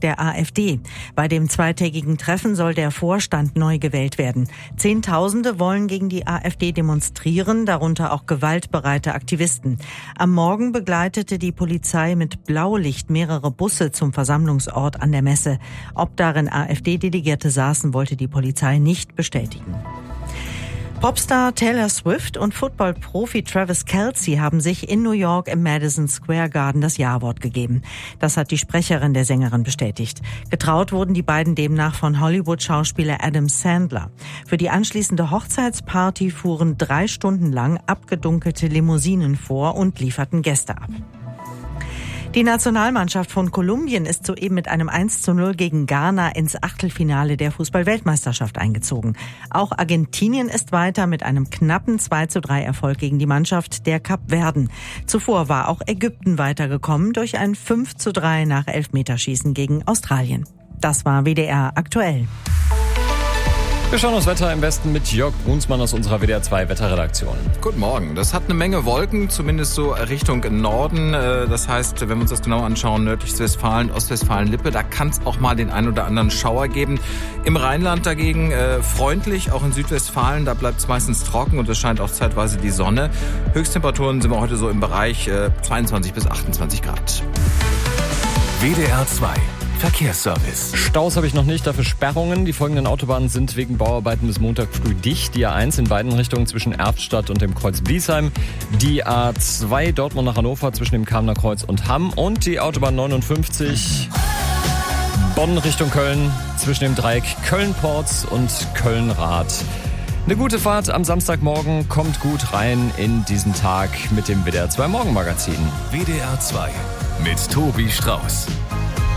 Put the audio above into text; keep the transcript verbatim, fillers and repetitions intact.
der AfD. Bei dem zweitägigen Treffen soll der Vorstand neu gewählt werden. Zehntausende wollen gegen die AfD demonstrieren, darunter auch gewaltbereite Aktivisten. Am Morgen begleitete die Polizei mit Blaulicht mehrere Busse zum Versammlungsort an der Messe. Ob darin AfD-Delegierte saßen, wollte die Polizei nicht bestätigen. Popstar Taylor Swift und Football-Profi Travis Kelce haben sich in New York im Madison Square Garden das Ja-Wort gegeben. Das hat die Sprecherin der Sängerin bestätigt. Getraut wurden die beiden demnach von Hollywood-Schauspieler Adam Sandler. Für die anschließende Hochzeitsparty fuhren drei Stunden lang abgedunkelte Limousinen vor und lieferten Gäste ab. Die Nationalmannschaft von Kolumbien ist soeben mit einem eins zu null gegen Ghana ins Achtelfinale der Fußball-Weltmeisterschaft eingezogen. Auch Argentinien ist weiter mit einem knappen zwei zu drei Erfolg gegen die Mannschaft der Kapverden. Zuvor war auch Ägypten weitergekommen durch ein fünf zu drei nach Elfmeterschießen gegen Australien. Das war W D R aktuell. Wir schauen aufs Wetter im Westen mit Jörg Brunsmann aus unserer W D R zwei Wetterredaktion. Guten Morgen. Das hat eine Menge Wolken, zumindest so Richtung Norden. Das heißt, wenn wir uns das genau anschauen, nördliches Westfalen, Ostwestfalen-Lippe, da kann es auch mal den ein oder anderen Schauer geben. Im Rheinland dagegen äh, freundlich, auch in Südwestfalen, da bleibt es meistens trocken und es scheint auch zeitweise die Sonne. Höchsttemperaturen sind wir heute so im Bereich äh, zweiundzwanzig bis achtundzwanzig Grad. W D R zwei Verkehrsservice. Staus habe ich noch nicht, dafür Sperrungen. Die folgenden Autobahnen sind wegen Bauarbeiten bis Montag früh dicht. Die A eins in beiden Richtungen zwischen Erftstadt und dem Kreuz Biesheim. Die A zwei Dortmund nach Hannover zwischen dem Kamener Kreuz und Hamm. Und die Autobahn neunundfünfzig Bonn Richtung Köln zwischen dem Dreieck Köln-Porz und Köln-Rath. Eine gute Fahrt am Samstagmorgen, kommt gut rein in diesen Tag mit dem W D R zwei Morgenmagazin. W D R zwei mit Tobi Strauß.